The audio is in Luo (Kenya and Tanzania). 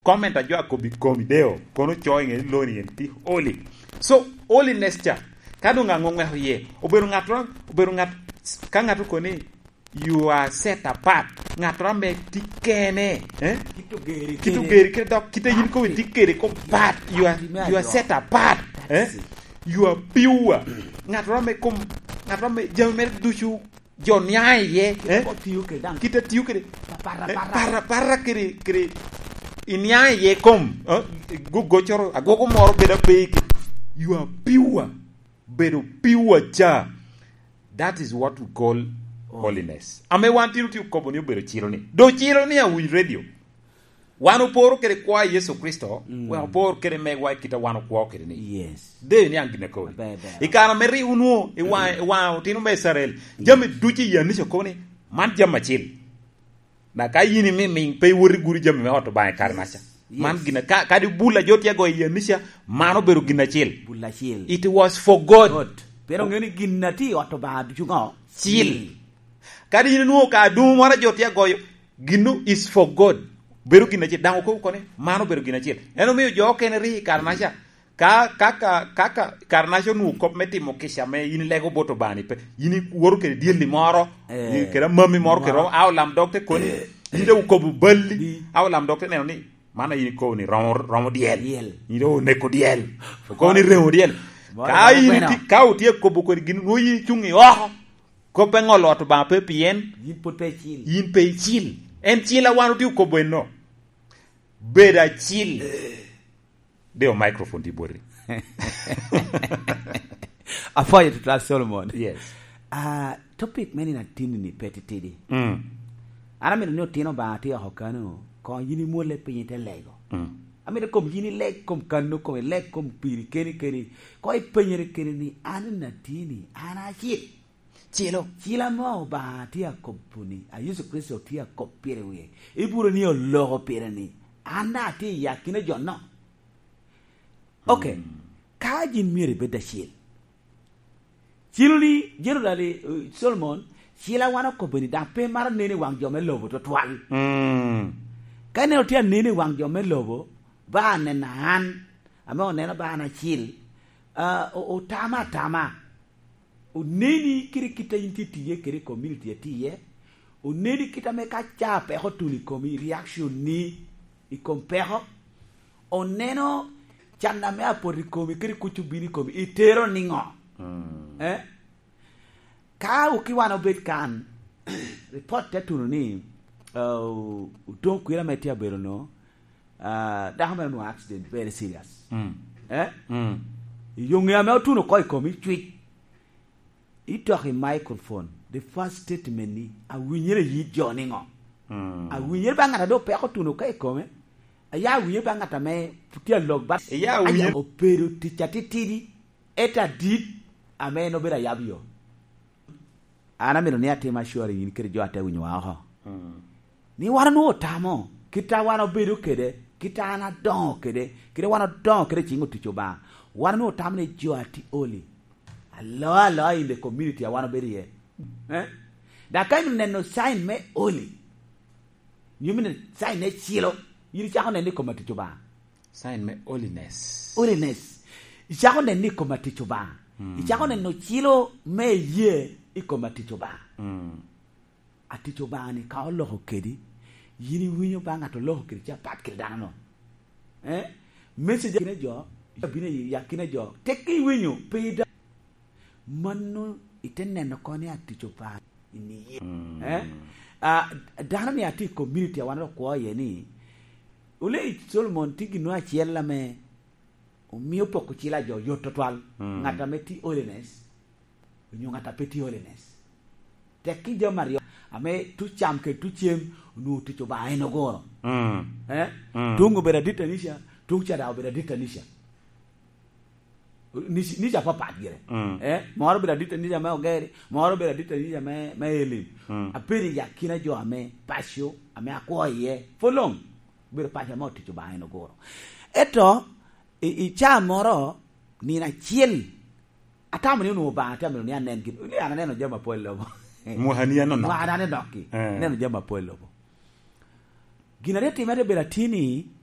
comment ajua komi deo kono choing e loni enti holy. So holiness cha kadu ngangongwe ye oberu ngat ka ngatu koni you are set apart ngatu me tikene kitugeri kedok kita yin ko tikere ko part you are set apart you are pure ngatu me jamer duchu John ye kita tiu kere para kere inya ye kom go choro agogo moro beda pe you are pure bedo pure cha. That is what we call holiness. Ame wanti uti kobo ni bero chiro ni do chiro ni a wi radio wano poro kere kwa Yesu Kristo wa poro kere megwa kita wano kwa kere ni Yes. de ni angine ko ikana meri unuo wa tinu mesarel jame duchi ya nisho ko ni man jama chil na ka yini mi pe wori guri jame me oto bae karnacha man gina ka di bula jot ya go ya nisha mano beru gina chil Bula chil. it was for God. Pero ngeni ginnati oto ba junga Chil ka di nuo ka du mara jot ya go ginu is for God beru gina chil dango ko ne mano beru gina chil eno mi jo ken ri karnacha kaka karnacho nu kop metimo kisha me yin lego boto bani pe yin woru ke dielli moro kera mami moro kero awlam dokte ko ni inde ko bu balli awlam dokte ne ni mana yin ko ni romo diel inde ne ko diel ko ni rewo diel ka yin ti kawti ko bu ko gin no yi chungi ko pe ngolo to ba pe pien yin pe chil en chila wanu ti ko bueno beda chil Deo microphone di bori. Afoya to class Solomon. Yes. Topic many na tini ni peti tidi. Ana mi no tino ba ti hokano ko yini mo le pinyete lego. Ami kom yini leg kom kanu kom leg kom piri keri ko I penyere keri ni ana na tini ana chila mo ba ti akopuni ayusu Kristo ti akopire we. Iburo ni o logo pire ni. Ana ti yakine jonno. Okay, kajin mire beda shil. Chiluli generally Solomon shila wana ko beni da pe mar nene wang jome lobo to twal. Kane otia nene wang jome lobo ba ne nan ame ne na ba na chil. O tama. O neni kiri kita inti tiye kiri community tiye. O neni kita me ka chape hotuni komi reaction ni I compare. O neno chanda me apori komi kiri kuchubini komi itero ningo ka ukiwa no bet kan report tetuno ni don't kwira metia bero no da hamana no accident very serious yonge ame otuno koi komi tweet ito hi microphone the first statement ni awinyere yi joningo awinyere banga do pe ko tuno kai komi ya wiye banga tame putia log ba ya wiye opero tichatitidi eta dit ameno bera yabio ana meno ne atema shore yin kere jo ata winyo aho ni warano tamo kita wana bedo kede kita ana don kede wana don kede chingo tichoba warano tamne jo ati oli Allah in the community wana beriye da kan neno sign me oli you mean sign ne chilo yiri chako ne ko matichoba sign me holiness chako ne ko matichoba chako ne no chilo me ye iko matichoba atichoba ni ka lo kedi yiri winyo banga to lo kedi cha pat kedi dano message ne jo bine yakine jo teki winyo peda manu itenne no kone atichoba ni dano ni ati community wana ko ye ni ule Solomon tigi no achiela me umio poko chila jo total ngata meti holiness unyo ngata peti holiness teki jo mario ame tu cham ke tu chem nu tu choba eno goro tungu bera ditanisha tungu chada bera ditanisha nisha papa gere moro bera ditanisha me ogere moro bera ditanisha me elim apiri yakina jo ame pasio ame akoye folong bere pacha mo ticho ba eno goro eto I cha moro ni na chiel atamu ni no ba atamu ni anen ki ni ana neno jama polo muhania no ana ne doki neno jama polo ginareti mere beratini